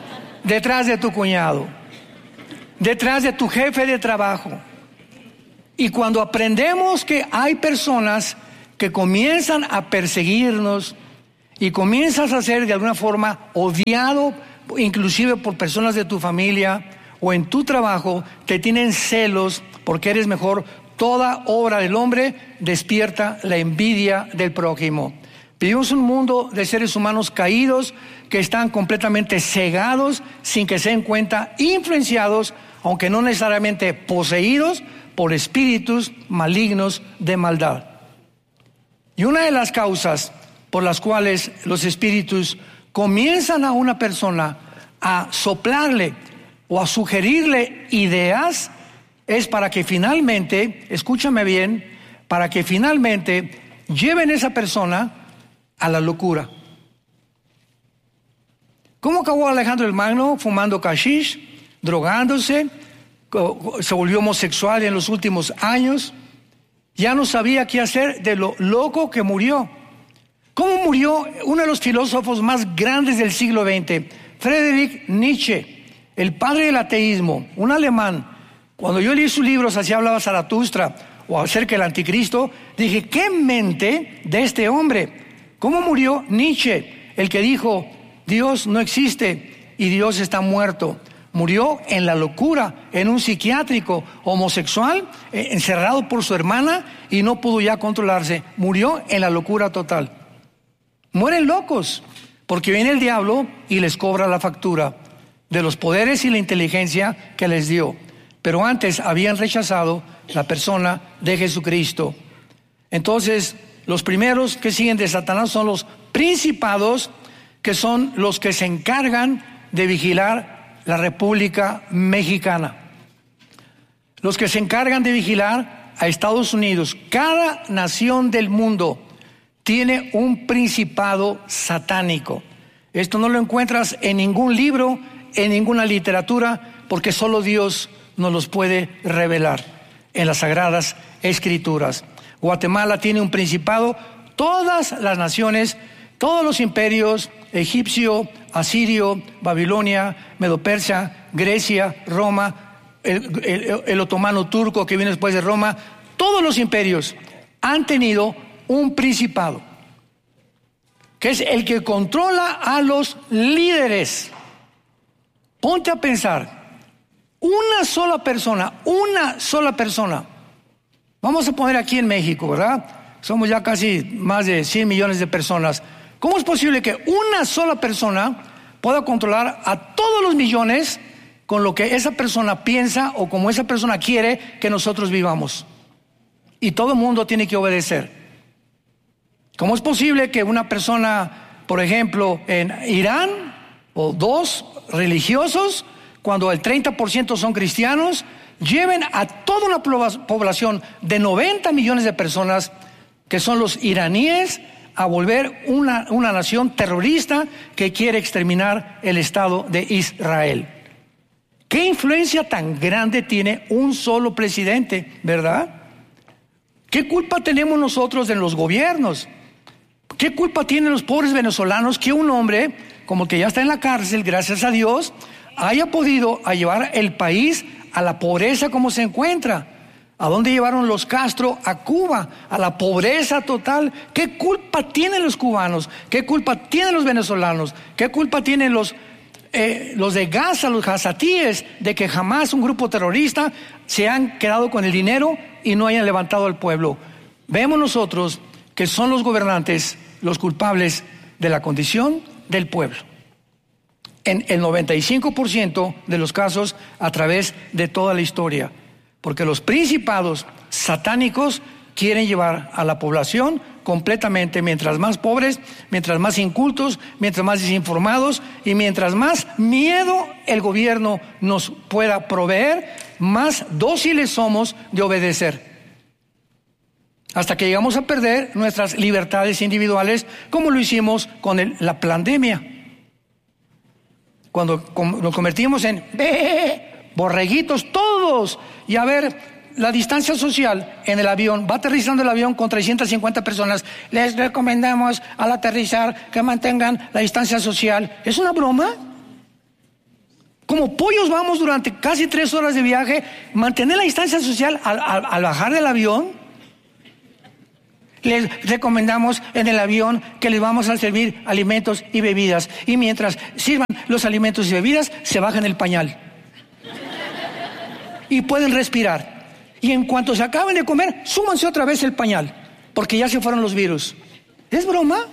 detrás de tu cuñado, detrás de tu jefe de trabajo, Y cuando aprendemos que hay personas que comienzan a perseguirnos y comienzas a ser de alguna forma odiado, inclusive por personas de tu familia o en tu trabajo, te tienen celos porque eres mejor, toda obra del hombre despierta la envidia del prójimo. Vivimos un mundo de seres humanos caídos que están completamente cegados sin que se den cuenta, influenciados, aunque no necesariamente poseídos, por espíritus malignos de maldad. Y una de las causas por las cuales los espíritus comienzan a una persona a soplarle o a sugerirle ideas es para que finalmente, escúchame bien, para que finalmente lleven a esa persona a la locura. ¿Cómo acabó Alejandro el Magno? Fumando hashish, drogándose, se volvió homosexual en los últimos años, ya no sabía qué hacer de lo loco que murió. ¿Cómo murió uno de los filósofos más grandes del siglo veinte? Friedrich Nietzsche, el padre del ateísmo, un alemán. Cuando yo leí sus libros, así hablaba Zaratustra, o acerca del anticristo, dije, ¿qué mente de este hombre? ¿Cómo murió Nietzsche, el que dijo, Dios no existe y Dios está muerto? Murió en la locura, en un psiquiátrico, homosexual, eh, encerrado por su hermana y no pudo ya controlarse. Murió en la locura total. Mueren locos, porque viene el diablo y les cobra la factura de los poderes y la inteligencia que les dio. Pero antes habían rechazado la persona de Jesucristo. Entonces, los primeros que siguen de Satanás son los principados, que son los que se encargan de vigilar la República Mexicana. Los que se encargan de vigilar a Estados Unidos. Cada nación del mundo tiene un principado satánico. Esto no lo encuentras en ningún libro, en ninguna literatura, porque solo Dios nos los puede revelar en las Sagradas Escrituras. Guatemala tiene un principado, todas las naciones, todos los imperios, egipcio, asirio, Babilonia, Medo-Persia, Grecia, Roma, el, el, el otomano turco que viene después de Roma, todos los imperios han tenido un principado, que es el que controla a los líderes. Ponte a pensar, una sola persona, una sola persona, vamos a poner aquí en México, ¿verdad? Somos ya casi más de cien millones de personas. ¿Cómo es posible que una sola persona pueda controlar a todos los millones con lo que esa persona piensa o como esa persona quiere que nosotros vivamos? Y todo el mundo tiene que obedecer. ¿Cómo es posible que una persona, por ejemplo, en Irán, o dos religiosos, cuando el treinta por ciento son cristianos, lleven a toda una población de noventa millones de personas, que son los iraníes, a volver una, una nación terrorista que quiere exterminar el Estado de Israel? ¿Qué influencia tan grande tiene un solo presidente, verdad? ¿Qué culpa tenemos nosotros en los gobiernos? ¿Qué culpa tienen los pobres venezolanos que un hombre, como el que ya está en la cárcel, gracias a Dios, haya podido a llevar el país a la pobreza como se encuentra? ¿A dónde llevaron los Castro? A Cuba, a la pobreza total. ¿Qué culpa tienen los cubanos? ¿Qué culpa tienen los venezolanos? ¿Qué culpa tienen los, eh, los de Gaza, los gazatíes, de que jamás un grupo terrorista se han quedado con el dinero y no hayan levantado al pueblo? Vemos nosotros que son los gobernantes los culpables de la condición del pueblo. En el noventa y cinco por ciento de los casos a través de toda la historia. Porque los principados satánicos quieren llevar a la población completamente, mientras más pobres, mientras más incultos, mientras más desinformados y mientras más miedo el gobierno nos pueda proveer, más dóciles somos de obedecer. Hasta que llegamos a perder nuestras libertades individuales, como lo hicimos con el, la pandemia. Cuando com, nos convertimos en borreguitos todos, y a ver, la distancia social en el avión, va aterrizando el avión con trescientas cincuenta personas, les recomendamos al aterrizar que mantengan la distancia social. ¿Es una broma? Como pollos vamos durante casi tres horas de viaje, mantener la distancia social al, al, al bajar del avión. Les recomendamos en el avión que les vamos a servir alimentos y bebidas. Y mientras sirvan los alimentos y bebidas, se bajan el pañal. Y pueden respirar. Y en cuanto se acaben de comer, súmanse otra vez el pañal, porque ya se fueron los virus. ¿Es broma?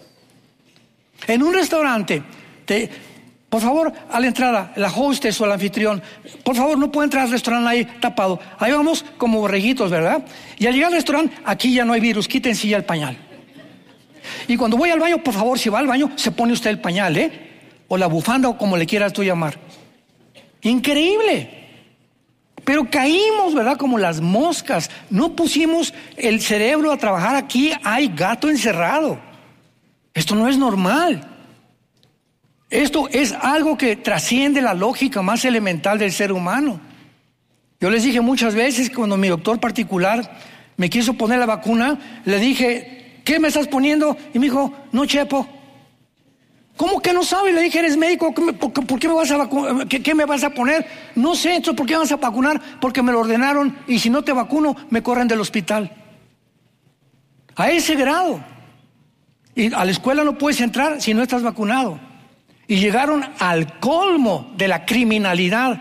En un restaurante, te, por favor, a la entrada, la hostess o el anfitrión, por favor, no puede entrar al restaurante ahí tapado. Ahí vamos como borreguitos, ¿verdad? Y al llegar al restaurante, aquí ya no hay virus, quítense ya el pañal. Y cuando voy al baño, por favor, si va al baño, se pone usted el pañal, ¿eh? O la bufanda, o como le quieras tú llamar. Increíble. Pero caímos, ¿verdad? Como las moscas. No pusimos el cerebro a trabajar. Aquí hay gato encerrado. Esto no es normal. Esto es algo que trasciende la lógica más elemental del ser humano. Yo les dije muchas veces, cuando mi doctor particular me quiso poner la vacuna, le dije, ¿qué me estás poniendo? Y me dijo, no, chepo. ¿Cómo que no sabe? Le dije, ¿eres médico? ¿Por, por, por qué me vas a vacunar? ¿Qué, ¿Qué me vas a poner? No sé, entonces, ¿por qué me vas a vacunar? Porque me lo ordenaron y si no te vacuno, me corren del hospital. A ese grado. Y a la escuela no puedes entrar si no estás vacunado. Y llegaron al colmo de la criminalidad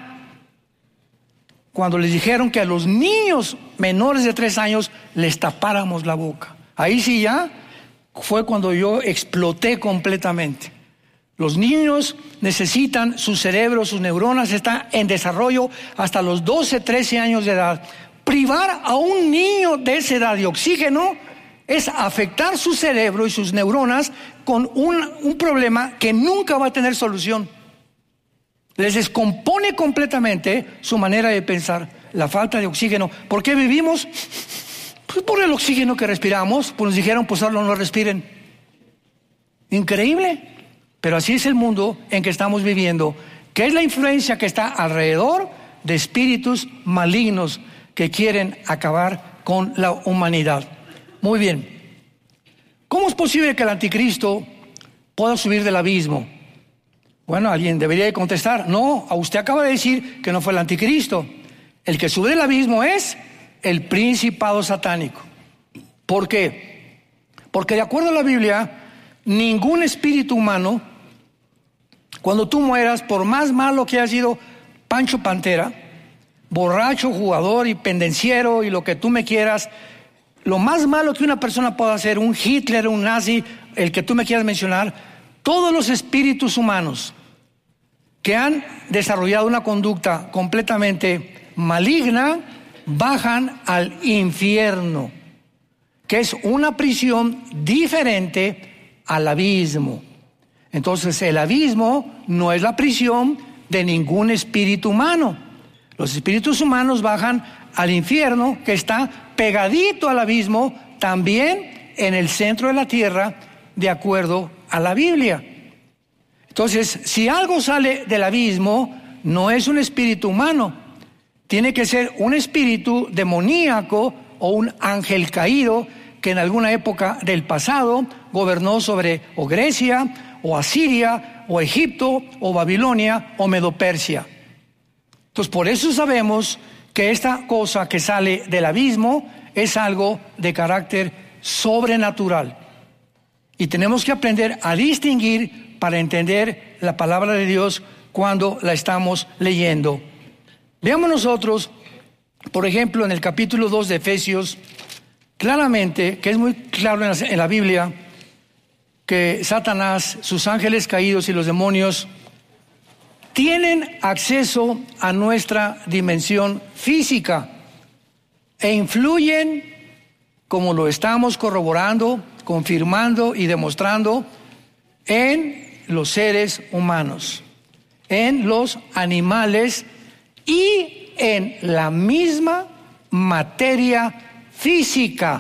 cuando les dijeron que a los niños menores de tres años les tapáramos la boca. Ahí sí ya fue cuando yo exploté completamente. Los niños necesitan su cerebro, sus neuronas están en desarrollo hasta los doce, trece años de edad. Privar a un niño de esa edad de oxígeno es afectar su cerebro y sus neuronas con un, un problema que nunca va a tener solución. Les descompone completamente su manera de pensar, la falta de oxígeno. ¿Por qué vivimos? Pues por el oxígeno que respiramos. Pues nos dijeron, pues ahora no lo respiren. Increíble. Pero así es el mundo en que estamos viviendo, que es la influencia que está alrededor de espíritus malignos que quieren acabar con la humanidad. Muy bien. ¿Cómo es posible que el anticristo pueda subir del abismo? Bueno, alguien debería de contestar, no, a usted acaba de decir que no fue el anticristo. El que sube del abismo es el principado satánico. ¿Por qué? Porque de acuerdo a la Biblia, ningún espíritu humano, cuando tú mueras, por más malo que haya sido Pancho Pantera, borracho, jugador y pendenciero y lo que tú me quieras, lo más malo que una persona pueda hacer, un Hitler, un nazi, el que tú me quieras mencionar, todos los espíritus humanos que han desarrollado una conducta completamente maligna, bajan al infierno, que es una prisión diferente al abismo. Entonces el abismo no es la prisión de ningún espíritu humano. Los espíritus humanos bajan al infierno, que está pegadito al abismo, también en el centro de la tierra, de acuerdo a la Biblia. Entonces, si algo sale del abismo, no es un espíritu humano, tiene que ser un espíritu demoníaco o un ángel caído que en alguna época del pasado gobernó sobre o Grecia, o Asiria, o Egipto, o Babilonia, o Medopersia. Entonces, por eso sabemos que esta cosa que sale del abismo es algo de carácter sobrenatural. Y tenemos que aprender a distinguir para entender la palabra de Dios cuando la estamos leyendo. Veamos nosotros, por ejemplo, en el capítulo dos de Efesios, claramente, que es muy claro en la, en la Biblia, que Satanás, sus ángeles caídos y los demonios tienen acceso a nuestra dimensión física e influyen, como lo estamos corroborando, confirmando y demostrando, en los seres humanos, en los animales y en la misma materia física.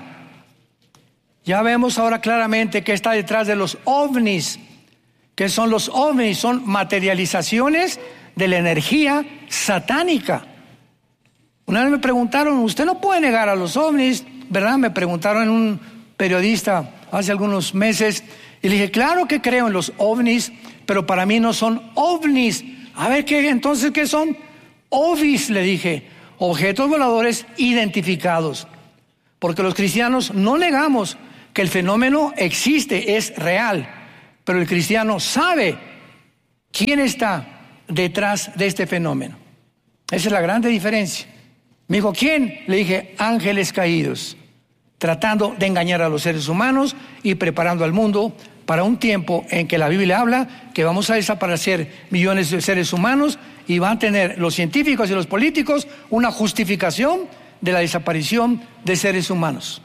Ya vemos ahora claramente que está detrás de los ovnis. ¿Qué son los ovnis? Son materializaciones de la energía satánica. Una vez me preguntaron, usted no puede negar a los ovnis, ¿verdad? Me preguntaron en un periodista hace algunos meses y le dije, claro que creo en los ovnis, pero para mí no son ovnis. A ver, ¿qué entonces qué son? O V I S, le dije, objetos voladores identificados. Porque los cristianos no negamos que el fenómeno existe, es real, pero el cristiano sabe quién está detrás de este fenómeno. Esa es la grande diferencia. Me dijo, ¿quién? Le dije, ángeles caídos, tratando de engañar a los seres humanos y preparando al mundo para un tiempo en que la Biblia habla que vamos a desaparecer millones de seres humanos y van a tener los científicos y los políticos una justificación de la desaparición de seres humanos.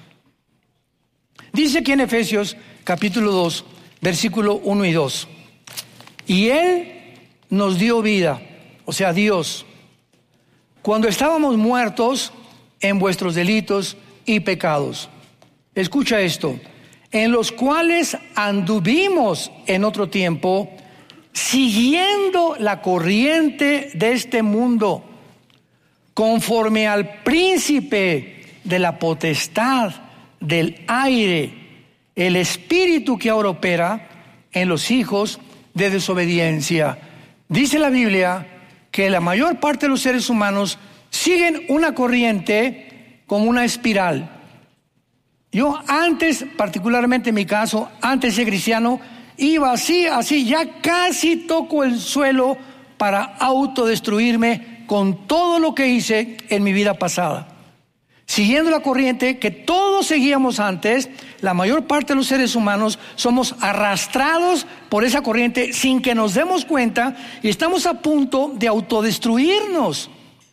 Dice aquí en Efesios capítulo dos, versículo uno y dos. Y Él nos dio vida, o sea, Dios, cuando estábamos muertos en vuestros delitos y pecados. Escucha esto. En los cuales anduvimos en otro tiempo, siguiendo la corriente de este mundo, conforme al príncipe de la potestad del aire, el espíritu que ahora opera en los hijos de desobediencia. Dice la Biblia que la mayor parte de los seres humanos siguen una corriente como una espiral. Yo antes, particularmente en mi caso, antes de ser cristiano, iba así, así, ya casi toco el suelo para autodestruirme con todo lo que hice en mi vida pasada. Siguiendo la corriente que todos seguíamos antes, la mayor parte de los seres humanos somos arrastrados por esa corriente sin que nos demos cuenta y estamos a punto de autodestruirnos.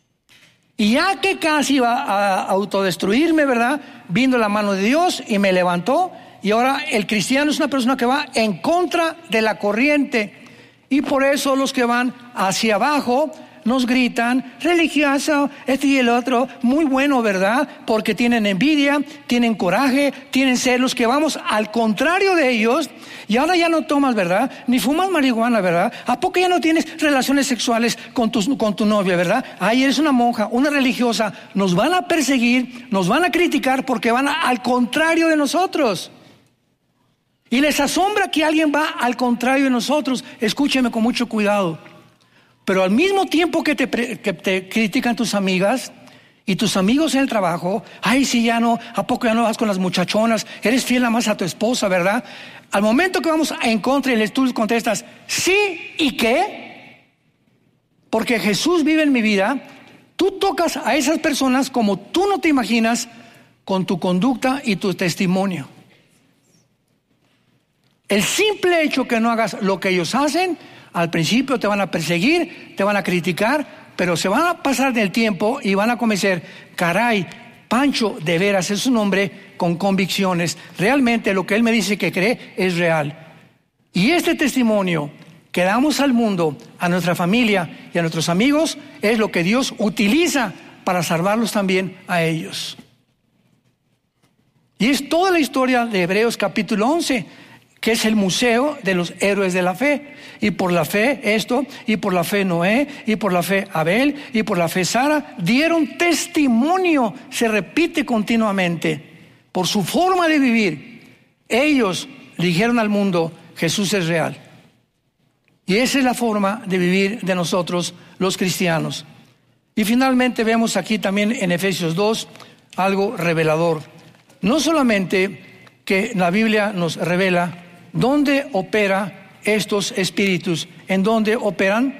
Y ya que casi iba a autodestruirme, ¿verdad? Vino la mano de Dios y me levantó. Y ahora el cristiano es una persona que va en contra de la corriente. Y por eso los que van hacia abajo nos gritan, religioso, esto y el otro, muy bueno, ¿verdad? Porque tienen envidia, tienen coraje, tienen celos, que vamos al contrario de ellos. Y ahora ya no tomas, ¿verdad? Ni fumas marihuana, ¿verdad? ¿A poco ya no tienes relaciones sexuales con tu, con tu novia, ¿verdad? Ay, eres una monja, una religiosa. Nos van a perseguir, nos van a criticar porque van a, al contrario de nosotros. Y les asombra que alguien va al contrario de nosotros. Escúcheme con mucho cuidado. Pero al mismo tiempo que te, que te critican tus amigas y tus amigos en el trabajo, ay, si ya no, ¿a poco ya no vas con las muchachonas? Eres fiel nada más a tu esposa, ¿verdad? Al momento que vamos en contra y tú contestas, sí, ¿y qué? Porque Jesús vive en mi vida, tú tocas a esas personas como tú no te imaginas con tu conducta y tu testimonio. El simple hecho que no hagas lo que ellos hacen, al principio te van a perseguir, te van a criticar, pero se van a pasar del tiempo y van a convencer, caray, Pancho de veras es un hombre con convicciones, realmente lo que él me dice que cree es real. Y este testimonio que damos al mundo, a nuestra familia y a nuestros amigos, es lo que Dios utiliza para salvarlos también a ellos. Y es toda la historia de Hebreos capítulo once, que es el museo de los héroes de la fe. Y por la fe esto, y por la fe Noé, y por la fe Abel, y por la fe Sara, dieron testimonio, se repite continuamente, por su forma de vivir. Ellos le dijeron al mundo, Jesús es real. Y esa es la forma de vivir de nosotros los cristianos. Y finalmente vemos aquí también en Efesios dos algo revelador. No solamente que la Biblia nos revela dónde opera estos espíritus, en dónde operan.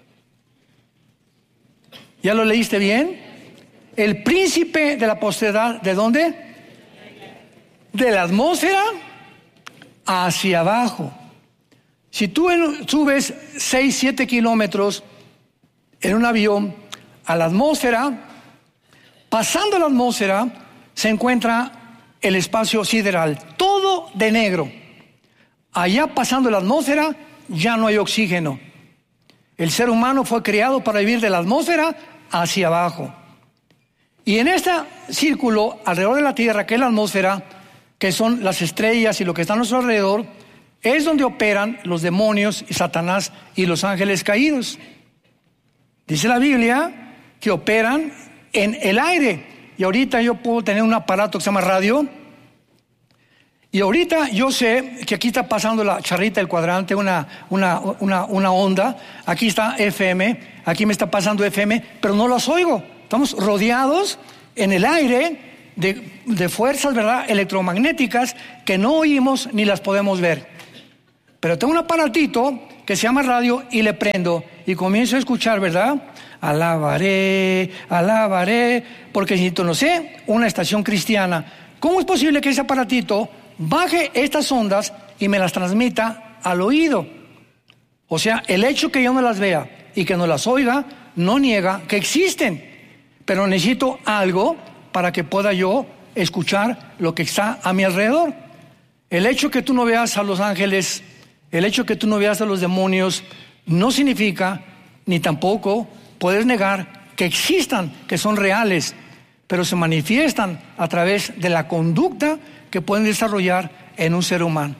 ¿Ya lo leíste bien? El príncipe de la potestad, ¿de dónde? De la atmósfera hacia abajo. Si tú subes seis, siete kilómetros en un avión a la atmósfera, pasando la atmósfera se encuentra el espacio sideral, todo de negro. Allá pasando la atmósfera ya no hay oxígeno. El ser humano fue creado para vivir de la atmósfera hacia abajo. Y en este círculo alrededor de la Tierra, que es la atmósfera, que son las estrellas y lo que está a nuestro alrededor, es donde operan los demonios y Satanás y los ángeles caídos. Dice la Biblia que operan en el aire. Y ahorita yo puedo tener un aparato que se llama radio, Y ahorita yo sé que aquí está pasando la charrita del cuadrante, una, una, una, una onda. Aquí está F M, aquí me está pasando F M, pero no las oigo. Estamos rodeados en el aire de, de fuerzas, ¿verdad?, electromagnéticas que no oímos ni las podemos ver. Pero tengo un aparatito que se llama radio y le prendo y comienzo a escuchar, ¿verdad? Alabaré, alabaré, porque necesito, no sé, una estación cristiana. ¿Cómo es posible que ese aparatito baje estas ondas y me las transmita al oído? O sea, el hecho que yo no las vea y que no las oiga no niega que existen, pero necesito algo para que pueda yo escuchar lo que está a mi alrededor. El hecho que tú no veas a los ángeles, el hecho que tú no veas a los demonios, no significa, ni tampoco puedes negar que existan, que son reales, pero se manifiestan a través de la conducta que pueden desarrollar en un ser humano.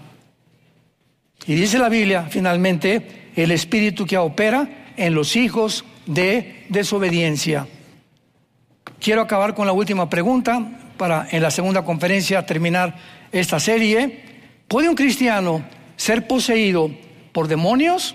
Y dice la Biblia, finalmente, el espíritu que opera en los hijos de desobediencia. Quiero acabar con la última pregunta para en la segunda conferencia terminar esta serie. ¿Puede un cristiano ser poseído por demonios?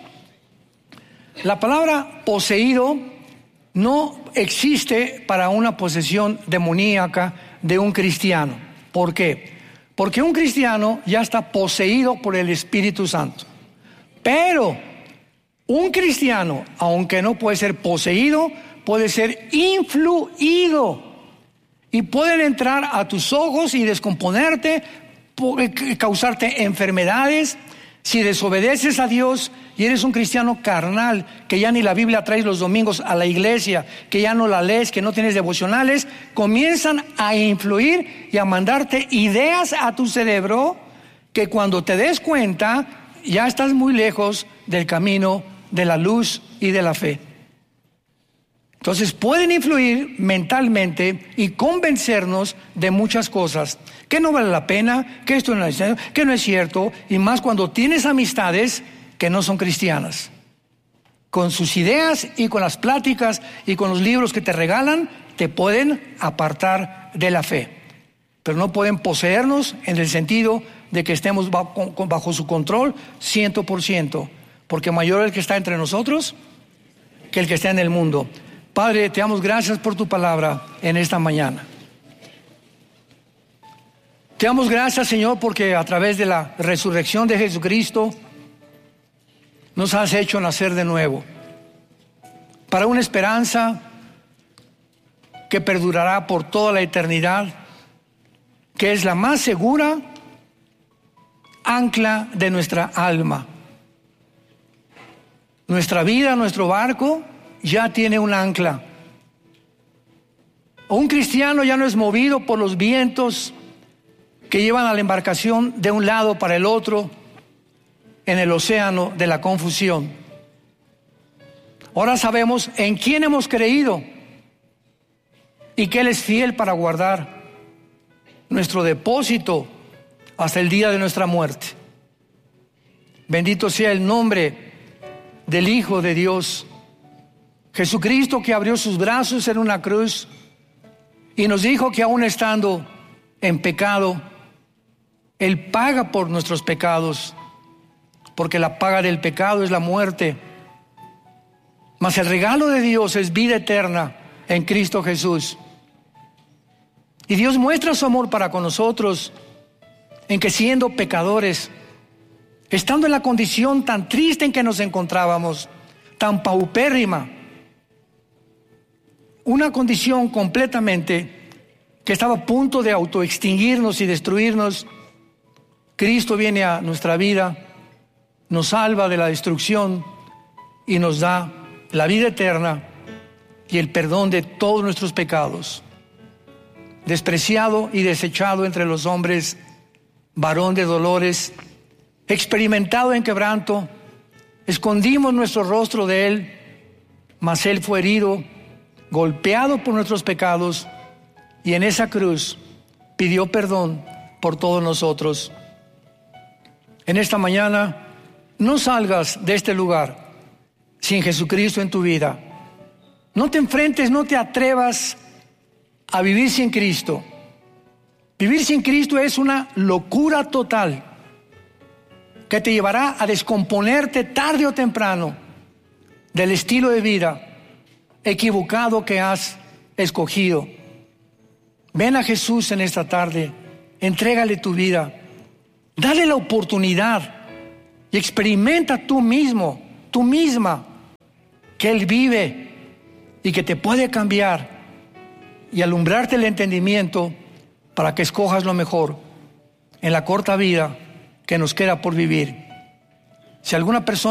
La palabra poseído no existe para una posesión demoníaca de un cristiano. ¿Por qué? Porque un cristiano ya está poseído por el Espíritu Santo. Pero un cristiano, aunque no puede ser poseído, puede ser influido. Y pueden entrar a tus ojos y descomponerte, causarte enfermedades. Si desobedeces a Dios y eres un cristiano carnal, que ya ni la Biblia traes los domingos a la iglesia, que ya no la lees, que no tienes devocionales, comienzan a influir y a mandarte ideas a tu cerebro que cuando te des cuenta ya estás muy lejos del camino de la luz y de la fe. Entonces pueden influir mentalmente y convencernos de muchas cosas, que no vale la pena, que esto no es, que no es cierto, y más cuando tienes amistades que no son cristianas. Con sus ideas y con las pláticas y con los libros que te regalan, te pueden apartar de la fe. Pero no pueden poseernos en el sentido de que estemos bajo, bajo su control ciento por ciento, porque mayor es el que está entre nosotros que el que está en el mundo. Padre, te damos gracias por tu palabra en esta mañana. Te damos gracias, Señor, porque a través de la resurrección de Jesucristo nos has hecho nacer de nuevo para una esperanza que perdurará por toda la eternidad, que es la más segura ancla de nuestra alma. Nuestra vida, nuestro barco ya tiene un ancla. Un cristiano ya no es movido por los vientos que llevan a la embarcación de un lado para el otro en el océano de la confusión. Ahora sabemos en quién hemos creído y que Él es fiel para guardar nuestro depósito hasta el día de nuestra muerte. Bendito sea el nombre del Hijo de Dios, Jesucristo, que abrió sus brazos en una cruz y nos dijo que aún estando en pecado, Él paga por nuestros pecados, porque la paga del pecado es la muerte. Mas el regalo de Dios es vida eterna en Cristo Jesús. Y Dios muestra su amor para con nosotros en que, siendo pecadores, estando en la condición tan triste en que nos encontrábamos, tan paupérrima, una condición completamente que estaba a punto de autoextinguirnos y destruirnos, Cristo viene a nuestra vida, nos salva de la destrucción y nos da la vida eterna y el perdón de todos nuestros pecados. Despreciado y desechado entre los hombres, varón de dolores, experimentado en quebranto, escondimos nuestro rostro de Él, mas Él fue herido, golpeado por nuestros pecados, y en esa cruz pidió perdón por todos nosotros. En esta mañana, no salgas de este lugar sin Jesucristo en tu vida. No te enfrentes, no te atrevas a vivir sin Cristo. Vivir sin Cristo es una locura total que te llevará a descomponerte tarde o temprano del estilo de vida equivocado que has escogido. Ven a Jesús en esta tarde, entrégale tu vida, dale la oportunidad y experimenta tú mismo, tú misma, que Él vive y que te puede cambiar y alumbrarte el entendimiento para que escojas lo mejor en la corta vida que nos queda por vivir. Si alguna persona